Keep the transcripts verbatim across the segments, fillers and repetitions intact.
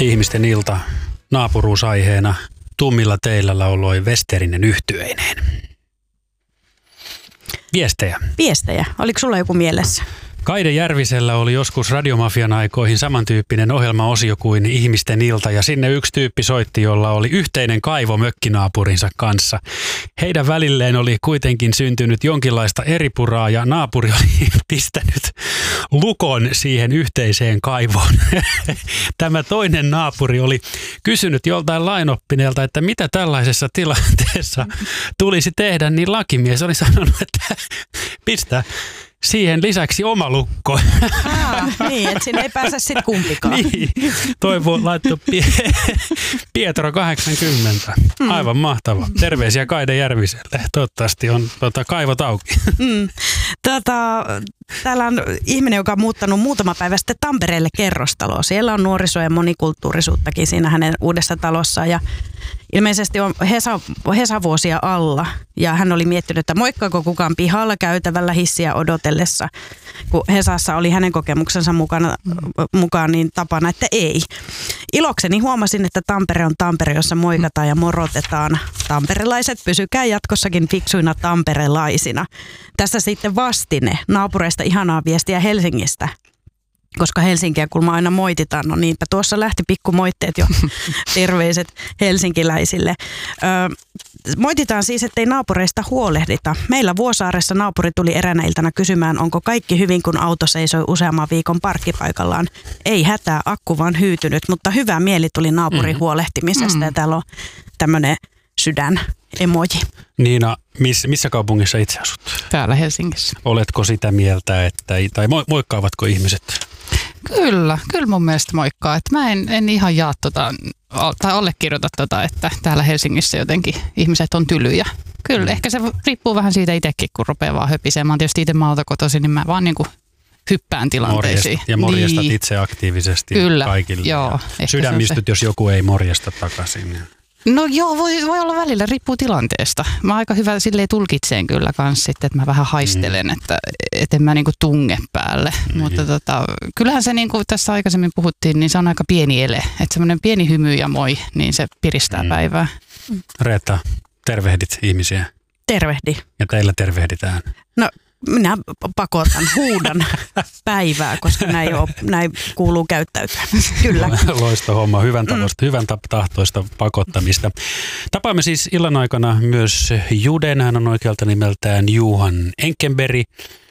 Ihmisten ilta naapuruusaiheena tummilla teillä lauloi Westerinen yhtyeineen. Viestejä. Viestejä. Oliko sulla joku mielessä? Kaide Järvisellä oli joskus Radiomafian aikoihin samantyyppinen ohjelmaosio kuin Ihmisten ilta, ja sinne yksi tyyppi soitti, jolla oli yhteinen kaivo mökkinaapurinsa kanssa. Heidän välilleen oli kuitenkin syntynyt jonkinlaista eripuraa, ja naapuri oli pistänyt lukon siihen yhteiseen kaivoon. Tämä toinen naapuri oli kysynyt joltain lainoppineelta, että mitä tällaisessa tilanteessa tulisi tehdä, niin lakimies oli sanonut, että pistä siihen lisäksi oma lukko. Aa, niin, että sinne ei pääse sitten kumpikaan. Niin, Toivo laittoi Pietro kahdeksankymmentä. Aivan mahtava. Terveisiä Kaide Järviselle. Toivottavasti on tota, kaivot auki. Mm. Tota, täällä on ihminen, joka on muuttanut muutama päivä sitten Tampereelle kerrostaloon. Siellä on nuoriso- ja monikulttuurisuuttakin siinä hänen uudessa talossaan. Ja ilmeisesti on Hesa, Hesa-vuosia alla, ja hän oli miettinyt, että moikkaako kukaan pihalla käytävällä hissiä odotellessa, kun Hesassa oli hänen kokemuksensa mukana, mukaan niin tapana, että ei. Ilokseni huomasin, että Tampere on Tampere, jossa moikataan ja morotetaan. Tamperelaiset, pysykää jatkossakin fiksuina tamperelaisina. Tässä sitten vastine naapureista ihanaa viestiä Helsingistä. Koska Helsinkiä kulma aina moititaan, no niinpä tuossa lähti pikkumoitteet jo, terveiset helsinkiläisille. Öö, moititaan siis, ettei naapureista huolehdita. Meillä Vuosaaressa naapuri tuli eräänä iltana kysymään, onko kaikki hyvin, kun auto seisoi useamman viikon parkkipaikallaan. Ei hätää, akku vaan hyytynyt, mutta hyvä mieli tuli naapurin mm. huolehtimisesta mm. ja täällä on tämmöinen sydän emoji. Niina, miss, missä kaupungissa itse asut? Täällä Helsingissä. Oletko sitä mieltä, että, tai moikkaavatko ihmiset? Kyllä, kyllä mun mielestä moikkaa. Että mä en, en ihan jaa tota, tai allekirjoita tota, että täällä Helsingissä jotenkin ihmiset on tylyjä. Kyllä, mm. ehkä se riippuu vähän siitä itsekin, kun rupeaa vaan höpiseen. Mä oon tietysti itse maalta kotoisin, niin mä vaan niinku hyppään tilanteisiin. Morjestat, ja morjestat niin. Itse aktiivisesti kyllä, kaikille. Joo, sydämistyt, jos joku ei morjesta takaisin. No joo, voi, voi olla välillä, riippuu tilanteesta. Mä aika hyvä silleen tulkitseen kyllä kanssa sitten, että mä vähän haistelen, mm. että et en mä niinku tunge päälle. Mm. Mutta tota, kyllähän se niin kuin tässä aikaisemmin puhuttiin, niin se on aika pieni ele. Että semmoinen pieni hymy ja moi, niin se piristää mm. päivää. Reetta, tervehdit ihmisiä. Tervehdi. Ja teillä tervehditään. No minä pakotan, huudan päivää, koska näin, ole, näin kuuluu käyttäytyä. Kyllä. Loista homma, hyvän, tavoista, mm. hyvän tahtoista pakottamista. Tapaamme siis illan aikana myös Juden, hän on oikealta nimeltään Johan Enkenberg,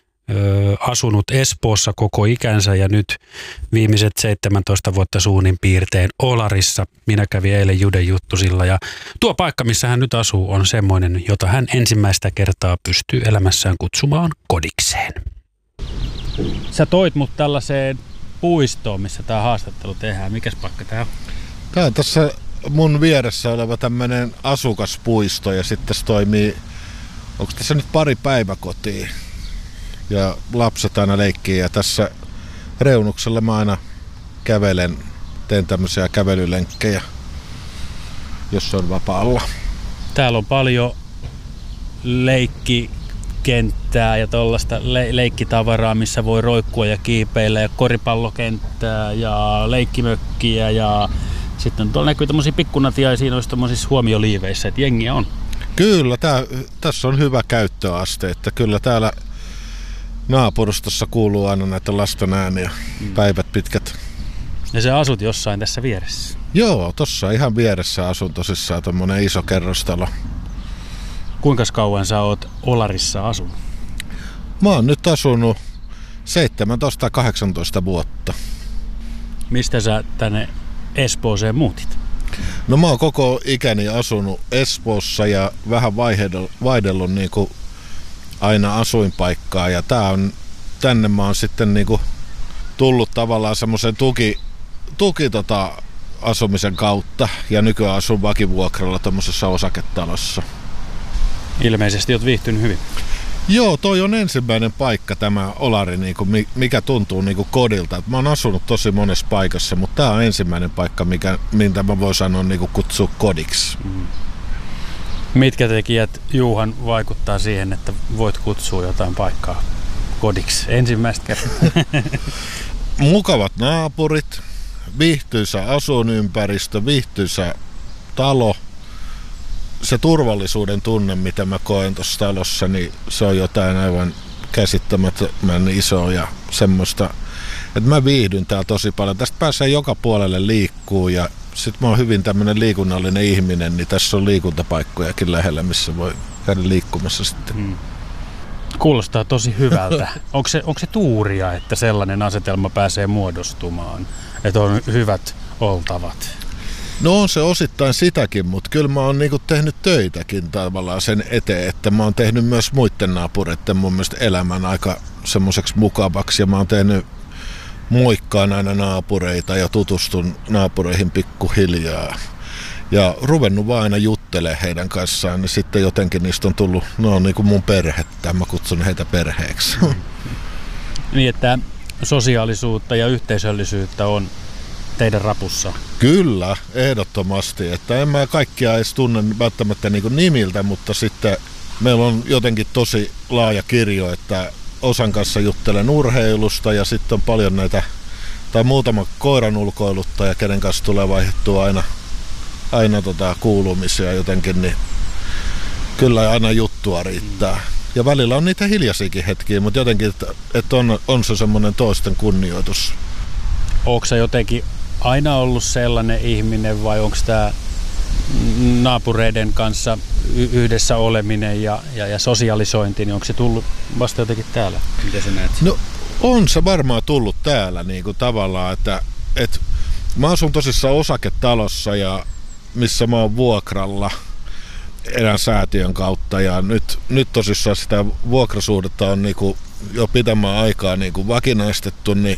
ö, asunut Espoossa koko ikänsä ja nyt viimeiset seitsemäntoista vuotta suunnin piirtein Olarissa. Minä kävin eilen Juden juttusilla ja tuo paikka, missä hän nyt asuu, on semmoinen, jota hän ensimmäistä kertaa pystyy elämässään kutsumaan kodikseen. Sä toit mut tällaiseen puistoon, missä tää haastattelu tehdään. Mikäs paikka tää on? Tää on tässä mun vieressä oleva tämmönen asukaspuisto ja sitten tässä toimii, onko tässä nyt pari päiväkotia? Ja lapset aina leikkii ja tässä reunuksella mä aina kävelen, teen tämmöisiä kävelylenkkejä, jos on vapaalla. Täällä on paljon leikkikenttää ja tuollaista le- leikkitavaraa, missä voi roikkua ja kiipeillä ja koripallokenttää ja leikkimökkiä ja sitten tuolla näkyy tämmöisiä pikkunatiaisia noissa tämmöisissä huomioliiveissä, että jengiä on. Kyllä, tää, tässä on hyvä käyttöaste, että kyllä täällä naapurustossa kuuluu aina näitä lasten ääniä, mm. päivät pitkät. Ja sä asut jossain tässä vieressä? Joo, tossa ihan vieressä asun tosissaan tommonen iso kerrostalo. Kuinka kauan sä oot Olarissa asunut? Mä oon nyt asunut seitsemäntoista kahdeksantoista vuotta. Mistä sä tänne Espooseen muutit? No mä oon koko ikäni asunut Espoossa ja vähän vaihdellut, vaihdellut niinku aina asuinpaikkaa ja tää on, tänne mä oon sitten niinku tullut tavallaan semmoisen tuki, tuki tota asumisen kautta ja nykyään asun vakivuokralla tommosessa osaketalossa. Ilmeisesti oot viihtynyt hyvin. Joo, toi on ensimmäinen paikka tämä Olari, niinku, mikä tuntuu niinku kodilta. Mä oon asunut tosi monessa paikassa, mutta tää on ensimmäinen paikka, mikä, mitä mä voin sanoa niinku kutsua kodiksi. Mm. Mitkä tekijät, Juhan, vaikuttaa siihen, että voit kutsua jotain paikkaa kodiksi ensimmäistä kertaa? Mukavat naapurit, viihtyisä asuinympäristö, viihtyisä talo. Se turvallisuuden tunne, mitä mä koen tuossa talossa, niin se on jotain aivan käsittämättömän isoa ja semmoista, että mä viihdyn täällä tosi paljon. Tästä pääsee joka puolelle liikkuu ja sit mä oon hyvin tämmönen liikunnallinen ihminen, niin tässä on liikuntapaikkojakin lähellä, missä voi käydä liikkumassa sitten. Hmm. Kuulostaa tosi hyvältä. Onko se, onko se tuuria, että sellainen asetelma pääsee muodostumaan, että on hyvät oltavat? No on se osittain sitäkin, mutta kyllä mä oon niinku tehnyt töitäkin tavallaan sen eteen, että mä oon tehnyt myös muiden naapureiden mun mielestä elämän aika semmoiseksi mukavaksi ja mä oon tehnyt moikkaan aina naapureita ja tutustun naapureihin pikkuhiljaa. Ja ruvennut vaan aina juttelemaan heidän kanssaan, niin sitten jotenkin niistä on tullut, ne on niin kuin mun perhettä, mä kutsun heitä perheeksi. Niin, että sosiaalisuutta ja yhteisöllisyyttä on teidän rapussa. Kyllä, ehdottomasti. Että en mä kaikkia edes tunne välttämättä niin kuin nimiltä, mutta sitten meillä on jotenkin tosi laaja kirjo, että osan kanssa juttelen urheilusta ja sitten on paljon näitä, tai muutama koiran ulkoiluttaja, kenen kanssa tulee vaihdettua aina aina tota kuulumisia jotenkin, niin kyllä aina juttua riittää. Ja välillä on niitä hiljaisiakin hetkiä, mutta jotenkin, että, että on, on se semmoinen toisten kunnioitus. Onko se jotenkin aina ollut sellainen ihminen vai onko tämä naapureiden kanssa yhdessä oleminen ja, ja, ja sosialisointi, niin onko se tullut vasta jotenkin täällä? Miten sä näet? No on se varmaan tullut täällä niin kuin tavallaan, että, että mä asun tosissaan osaketalossa ja missä mä oon vuokralla erään säätiön kautta ja nyt, nyt tosissaan sitä vuokrasuhdetta on niinku jo pidemmän aikaa niinku vakinaistettu, niin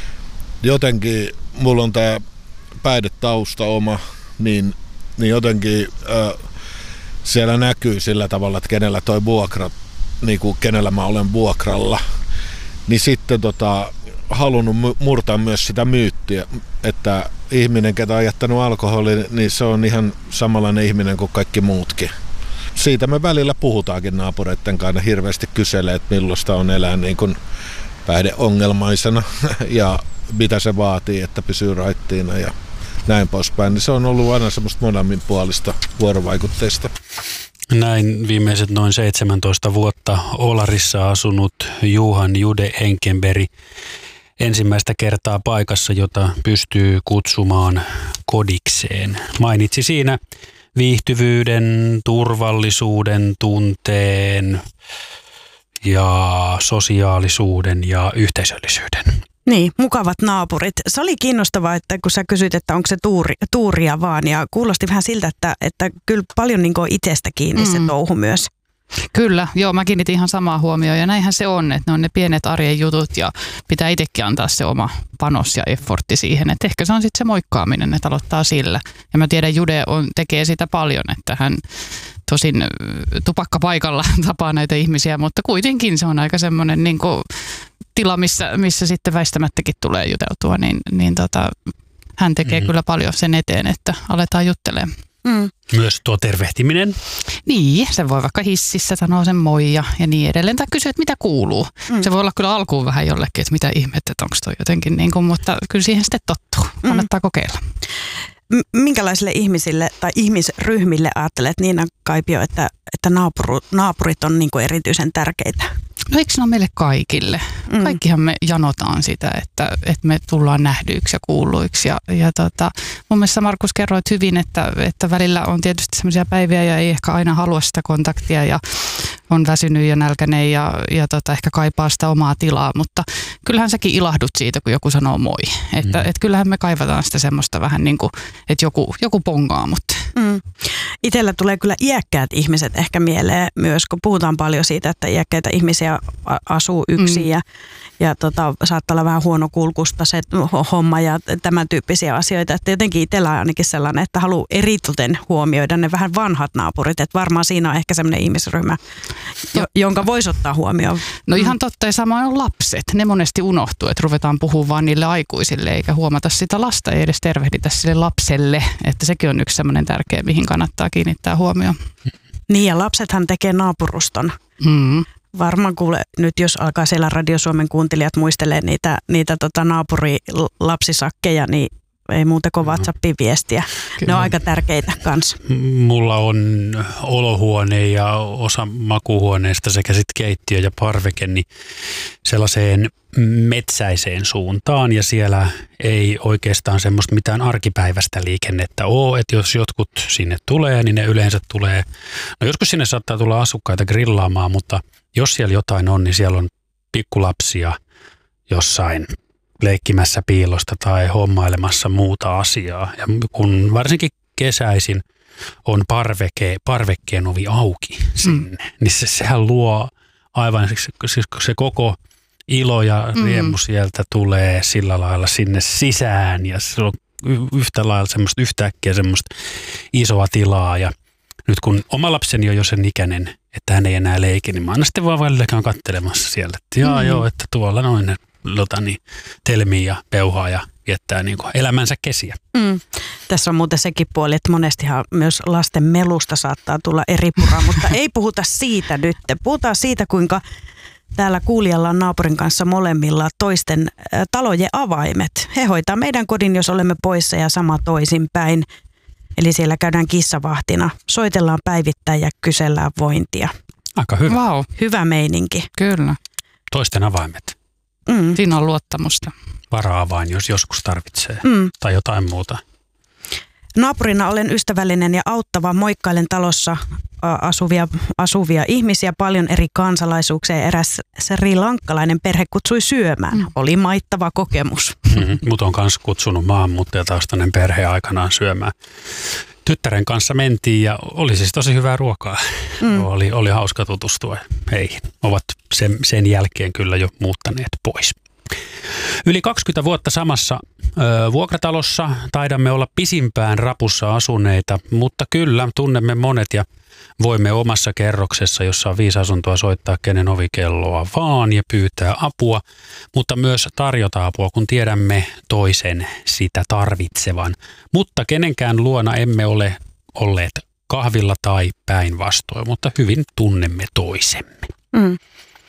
jotenkin mulla on tää päihdetausta oma, niin, niin jotenkin äh, siellä näkyy sillä tavalla, että kenellä toi vuokra, niinku kenellä mä olen vuokralla, niin sitten tota halunnut murtaa myös sitä myyttiä, että ihminen, ketä on jättänyt alkoholin, niin se on ihan samanlainen ihminen kuin kaikki muutkin. Siitä me välillä puhutaankin naapureiden kanssa, hirveästi kyselee, että millaista on elää niin kuin päihdeongelmaisena ja mitä se vaatii, että pysyy raittiina ja näin poispäin. Niin se on ollut aina semmoista molemminpuolista vuorovaikutteista. Näin viimeiset noin seitsemäntoista vuotta Olarissa asunut Johan Jude Enkenberg ensimmäistä kertaa paikassa, jota pystyy kutsumaan kodikseen. Mainitsi siinä viihtyvyyden, turvallisuuden tunteen ja sosiaalisuuden ja yhteisöllisyyden. Niin, mukavat naapurit. Se oli kiinnostavaa, että kun sä kysyt, että onko se tuuri, tuuria vaan, ja kuulosti vähän siltä, että, että kyllä paljon niin kuin itsestä kiinni mm. se touhu myös. Kyllä, joo, mä kiinnitin ihan samaa huomioon ja näinhän se on, että ne on ne pienet arjen jutut ja pitää itsekin antaa se oma panos ja effortti siihen, että ehkä se on sitten se moikkaaminen, että aloittaa sillä. Ja mä tiedän, Jude on, tekee sitä paljon, että hän tosin tupakkapaikalla tapaa näitä ihmisiä, mutta kuitenkin se on aika semmoinen niin kuin tila, missä, missä sitten väistämättäkin tulee juteltua, niin, niin tota, hän tekee mm-hmm. kyllä paljon sen eteen, että aletaan juttelemaan. Mm. Myös tuo tervehtiminen. Niin, se voi vaikka hississä sanoa sen moi ja, ja niin edelleen. Tai kysyä, että mitä kuuluu. Mm. Se voi olla kyllä alkuun vähän jollekin, että mitä ihmettä, että onko toi jotenkin niin kuin, mutta kyllä siihen sitten tottuu. Kannattaa mm. kokeilla. M- minkälaisille ihmisille tai ihmisryhmille ajattelet, Niina Kaipio, että, että naapuru, naapurit on niin kuin erityisen tärkeitä? No eikö ne ole meille kaikille? Mm. Kaikkihan me janotaan sitä, että, että me tullaan nähdyiksi ja kuulluiksi. Ja, ja tota, mun mielestä Markus kerroit hyvin, että, että välillä on tietysti sellaisia päiviä ja ei ehkä aina halua sitä kontaktia ja on väsynyt ja nälkäinen ja, ja tota, ehkä kaipaa sitä omaa tilaa. Mutta kyllähän säkin ilahdut siitä, kun joku sanoo moi. Että mm. et kyllähän me kaivataan sitä semmoista vähän niin kuin, että joku, joku pongaa mut. Mm. Itsellä tulee kyllä iäkkäät ihmiset ehkä mieleen myös, kun puhutaan paljon siitä, että iäkkäitä ihmisiä asuu yksin mm. ja, ja tota, saattaa olla vähän huonokulkusta se homma ja tämän tyyppisiä asioita. Että jotenkin itsellä on ainakin sellainen, että haluaa eritoten huomioida ne vähän vanhat naapurit. Että varmaan siinä on ehkä sellainen ihmisryhmä, jo, jonka voisi ottaa huomioon. No ihan totta, ja samoin on lapset. Ne monesti unohtuu, että ruvetaan puhumaan vaan niille aikuisille eikä huomata sitä lasta, ei edes tervehditä sille lapselle. Että sekin on yksi sellainen tärkeä, mihin kannattaa kiinnittää huomioon. Niin ja lapsethan tekee naapuruston. Mm. Varmaan kuule, nyt jos alkaa siellä Radio Suomen kuuntelijat muistelee niitä, niitä tota naapurilapsisakkeja, niin ei muuta kuin WhatsAppin viestiä. Kyllä. Ne on aika tärkeitä kanssa. Mulla on olohuone ja osa makuuhuoneesta sekä sitten keittiö ja parveke niin sellaiseen metsäiseen suuntaan ja siellä ei oikeastaan semmoista mitään arkipäiväistä liikennettä ole, että jos jotkut sinne tulee, niin ne yleensä tulee, no joskus sinne saattaa tulla asukkaita grillaamaan, mutta jos siellä jotain on, niin siellä on pikkulapsia jossain leikkimässä piilosta tai hommailemassa muuta asiaa. Ja kun varsinkin kesäisin on parveke, parvekkeen ovi auki sinne, mm. niin se, sehän luo aivan se, se koko ilo ja riemu mm. sieltä tulee sillä lailla sinne sisään ja se on yhtä lailla semmoista yhtäkkiä semmoista isoa tilaa ja nyt kun oma lapseni on jo sen ikäinen, että hän ei enää leiki, niin mä aina sitten vaan välilläkään kattelemassa siellä, että jaa mm. joo, että tuolla noin lotani telmii ja peuhaa ja viettää niin kuin elämänsä kesiä. Mm. Tässä on muuten sekin puoli, että monestihan myös lasten melusta saattaa tulla eri puraa, mutta ei puhuta siitä nyt. Puhutaan siitä, kuinka täällä kuulijalla on naapurin kanssa molemmilla toisten ä, talojen avaimet. He hoitaa meidän kodin, jos olemme poissa ja sama toisinpäin. Eli siellä käydään kissavahtina, soitellaan päivittäin ja kysellään vointia. Aika hyvä. Wow. Hyvä meininki. Kyllä. Toisten avaimet. Mm. Siinä on luottamusta. Vara-avain, jos joskus tarvitsee Mm. tai jotain muuta. Naapurina olen ystävällinen ja auttava. Moikkailen talossa asuvia, asuvia ihmisiä, paljon eri kansalaisuuksia. Eräs srilankkalainen perhe kutsui syömään. Mm. Oli maittava kokemus. Mm-hmm. Mut on kanssa kutsunut maahanmuuttajataustainen perhe aikanaan syömään. Tyttären kanssa mentiin ja oli siis tosi hyvää ruokaa. Mm. Oli, oli hauska tutustua heihin. Ovat sen, sen jälkeen kyllä jo muuttaneet pois. Yli kaksikymmentä vuotta samassa ö, vuokratalossa taidamme olla pisimpään rapussa asuneita, mutta kyllä tunnemme monet ja voimme omassa kerroksessa, jossa on viisi asuntoa, soittaa kenen ovikelloa vaan ja pyytää apua, mutta myös tarjota apua, kun tiedämme toisen sitä tarvitsevan. Mutta kenenkään luona emme ole olleet kahvilla tai päinvastoin, mutta hyvin tunnemme toisemme. Mm.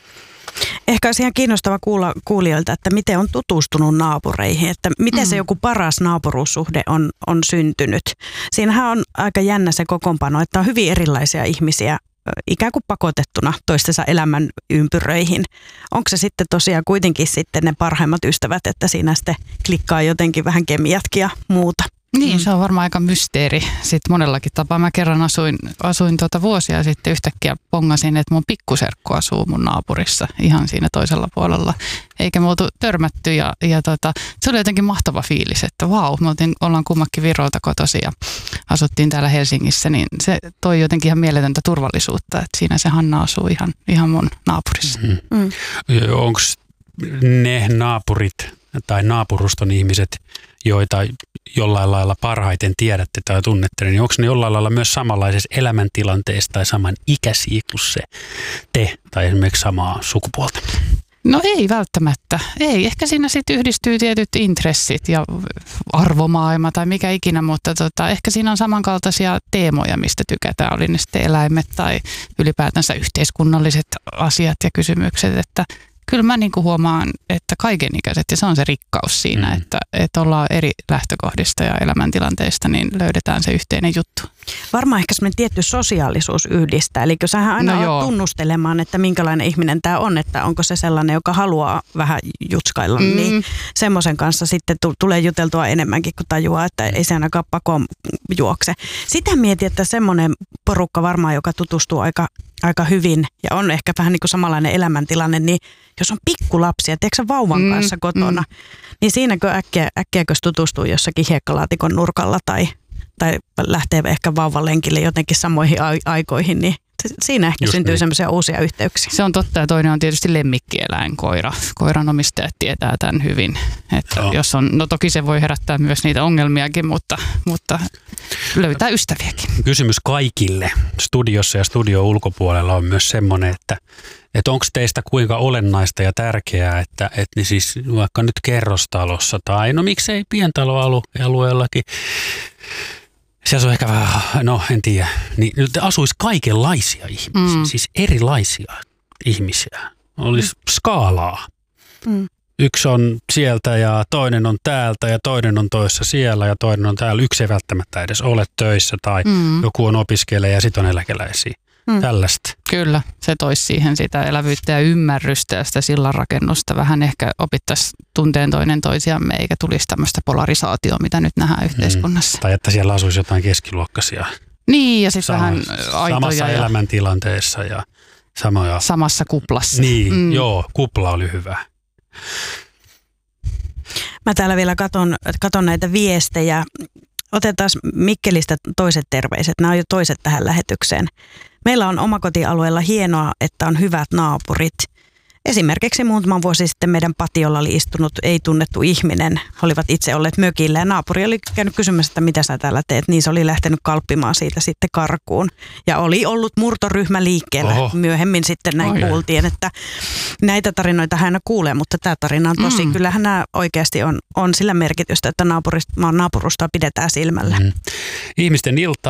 Ehkä olisi ihan kiinnostava kuulla kuulijoilta, että miten on tutustunut naapureihin, että miten mm. se joku paras naapuruussuhde on, on syntynyt. Siinähän on aika jännä se kokoonpano, että on hyvin erilaisia ihmisiä ikään kuin pakotettuna toistensa elämän ympyröihin. Onko se sitten tosiaan kuitenkin sitten ne parhaimmat ystävät, että siinä sitten klikkaa jotenkin vähän kemiatkin ja muuta? Niin, se on varmaan aika mysteeri sitten monellakin tapaa. Mä kerran asuin, asuin tuota vuosia sitten yhtäkkiä pongasin, että mun pikkuserkku asuu mun naapurissa ihan siinä toisella puolella. Eikä me oltu törmätty ja, ja tota, se oli jotenkin mahtava fiilis, että vau, me oltiin, ollaan kummakin Virolta kotoisin ja asuttiin täällä Helsingissä, niin se toi jotenkin ihan mieletöntä turvallisuutta, että siinä se Hanna asuu ihan, ihan mun naapurissa. Mm. Mm. Onko ne naapurit tai naapuruston ihmiset, joita jollain lailla parhaiten tiedätte tai tunnette, niin onko ne jollain lailla myös samanlaisessa elämäntilanteessa tai saman ikäisiä kuin se te tai esimerkiksi samaa sukupuolta? No ei välttämättä. Ei. Ehkä siinä sitten yhdistyy tietyt intressit ja arvomaailma tai mikä ikinä, mutta tota, ehkä siinä on samankaltaisia teemoja, mistä tykätään. Oli ne sitten eläimet tai ylipäätänsä yhteiskunnalliset asiat ja kysymykset, että kyllä mä niin kuin huomaan, että kaikenikäiset, ja se on se rikkaus siinä, mm. että, että ollaan eri lähtökohdista ja elämäntilanteista, niin löydetään se yhteinen juttu. Varmaan ehkä semmoinen tietty sosiaalisuus yhdistää, eli kun sähän aina no olet tunnustelemaan, että minkälainen ihminen tämä on, että onko se sellainen, joka haluaa vähän jutskailla, mm. niin semmoisen kanssa sitten t- tulee juteltua enemmänkin, kun tajuaa, että ei se ainakaan pakoon juokse. Sitä mietin, että semmoinen porukka varmaan, joka tutustuu aika aika hyvin ja on ehkä vähän niin kuin samanlainen elämäntilanne, niin jos on pikkulapsia, tiedätkö sä vauvan mm, kanssa kotona, mm. niin siinäkö äkkiä, äkkiäkös tutustuu jossakin hiekkalaatikon nurkalla tai, tai lähtee ehkä vauvan lenkille jotenkin samoihin aikoihin, niin siinä ehkä Just syntyy niin. semmoisia uusia yhteyksiä. Se on totta ja toinen on tietysti lemmikkieläin, koira. Koiran omistajat tietää tämän hyvin. Että oh. jos on, no toki se voi herättää myös niitä ongelmiakin, mutta, mutta löytää ystäviäkin. Kysymys kaikille studiossa ja studio ulkopuolella on myös semmoinen, että, että onko teistä kuinka olennaista ja tärkeää, että, että niin siis vaikka nyt kerrostalossa tai no miksei pientaloalueellakin, siellä on ehkä vähän, no en tiedä, niin nyt asuisi kaikenlaisia ihmisiä, mm. siis erilaisia ihmisiä. Olisi mm. skaalaa. Mm. yksi on sieltä ja toinen on täältä ja toinen on toissa siellä ja toinen on täällä. Yksi ei välttämättä edes ole töissä tai mm. joku on opiskelija ja sitten on eläkeläisiä. Mm. Tällaista. Kyllä, se toisi siihen sitä elävyyttä ja ymmärrystä ja sitä sillanrakennusta. Vähän ehkä opittaisiin tunteen toinen toisiamme eikä tulisi tämmöistä polarisaatioa, mitä nyt nähdään yhteiskunnassa. Mm. Tai että siellä asuisi jotain keskiluokkaisia. Niin, ja sitten vähän aitoja. Samassa ja elämäntilanteessa ja samoja. Samassa kuplassa. Niin, mm. joo, kupla oli hyvä. Mä täällä vielä katon, katon näitä viestejä. Otetaan Mikkelistä toiset terveiset. Nämä on jo toiset tähän lähetykseen. Meillä on omakotialueella hienoa, että on hyvät naapurit. Esimerkiksi muutama vuosi sitten meidän patiolla oli istunut ei-tunnettu ihminen. He olivat itse olleet mökillä ja naapuri oli käynyt kysymässä, että mitä sä täällä teet. Niin se oli lähtenyt kalppimaan siitä sitten karkuun. Ja oli ollut murtoryhmä liikkeellä. Oho. Myöhemmin sitten näin Oi. kuultiin, että näitä tarinoita hän aina kuulee, mutta tämä tarina on tosi. Mm. Kyllähän nämä oikeasti on, on sillä merkitystä, että naapurista, naapurusta pidetään silmällä. Mm. Ihmisten ilta